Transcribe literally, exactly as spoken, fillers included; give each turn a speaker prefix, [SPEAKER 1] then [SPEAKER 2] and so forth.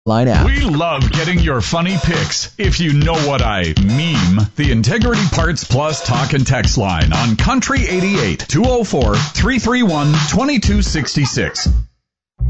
[SPEAKER 1] Line app.
[SPEAKER 2] We love getting your funny pics. If you know what I meme, the Integrity Parts Plus talk and text line on Country eighty-eight, two oh four, three three one, two two six six.